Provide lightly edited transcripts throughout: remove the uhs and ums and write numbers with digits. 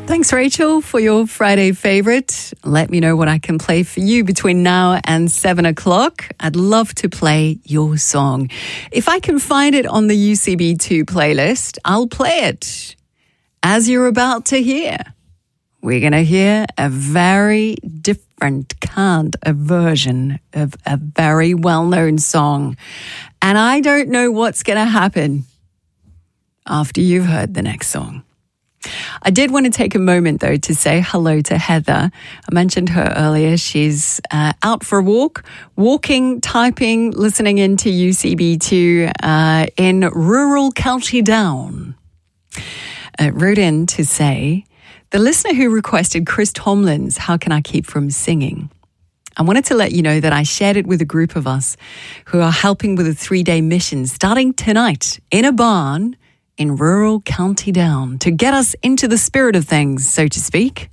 Thanks, Rachel, for your Friday favorite. Let me know what I can play for you between now and 7 o'clock. I'd love to play your song. If I can find it on the UCB2 playlist, I'll play it. As you're about to hear, we're going to hear a very different kind of version of a very well-known song. And I don't know what's going to happen after you've heard the next song. I did want to take a moment, though, to say hello to Heather. I mentioned her earlier. She's out for a walk, walking, typing, listening into UCB2 in rural County Down. Wrote in to say, the listener who requested Chris Tomlin's How Can I Keep From Singing? I wanted to let you know that I shared it with a group of us who are helping with a 3-day mission starting tonight in a barn in rural County Down to get us into the spirit of things, so to speak.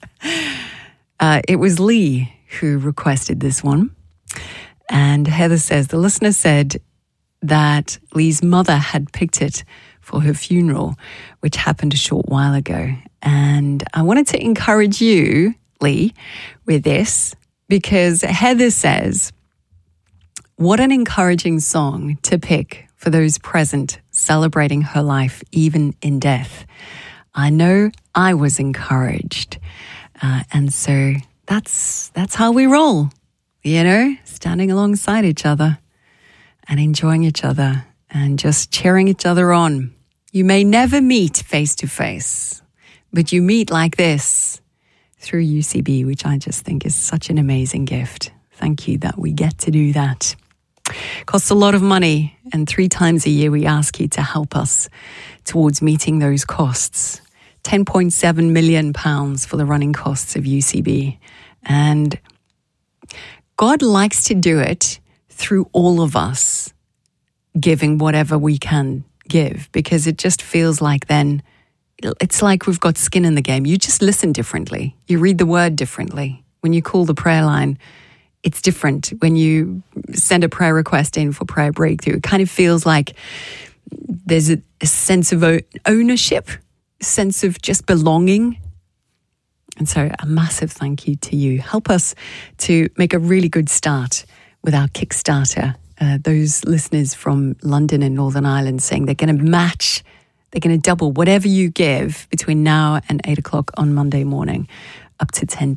It was Lee who requested this one. And Heather says, the listener said that Lee's mother had picked it for her funeral, which happened a short while ago. And I wanted to encourage you, Lee, with this, because Heather says, what an encouraging song to pick for those present celebrating her life even in death. I know I was encouraged. And so that's how we roll, you know, standing alongside each other and enjoying each other and just cheering each other on. You may never meet face to face, but you meet like this through UCB, which I just think is such an amazing gift. Thank you that we get to do that. Costs a lot of money, and 3 times a year we ask you to help us towards meeting those costs. £10.7 million for the running costs of UCB. And God likes to do it through all of us giving whatever we can give, because it just feels like then it's like we've got skin in the game. You just listen differently. You read the word differently. When you call the prayer line, it's different. When you send a prayer request in for prayer breakthrough, it kind of feels like there's a sense of ownership, a sense of just belonging. And so a massive thank you to you. Help us to make a really good start with our Kickstarter. Those listeners from London and Northern Ireland saying they're going to match, they're going to double whatever you give between now and 8 o'clock on Monday morning, up to £10,000.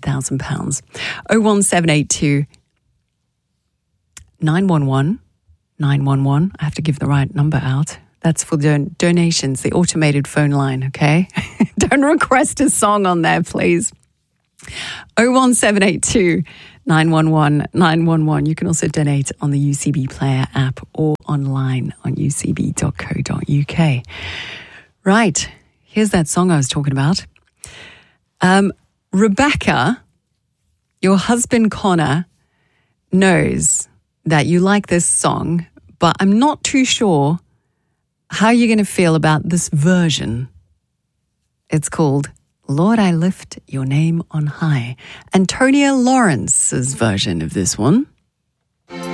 01782 911 911. I have to give the right number out. That's for donations, the automated phone line, okay? Don't request a song on there, please. 01782 911 911. You can also donate on the UCB Player app or online on ucb.co.uk. Right, here's that song I was talking about. Rebecca, your husband Connor, knows that you like this song, but I'm not too sure how you're going to feel about this version. It's called Lord, I Lift Your Name on High. Antonia Lawrence's version of this one.